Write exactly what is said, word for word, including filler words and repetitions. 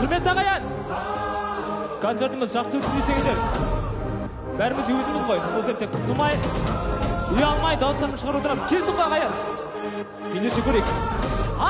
Құрметті ағайын, концертіміз жақсы өтсін десеңіздер, бәріміз өзіміз ғой, сол себептен қысылмай, ұялмай, дауыстарымыз шығарып отырамыз. Келсін ғой ағайын, ендеше көрейік.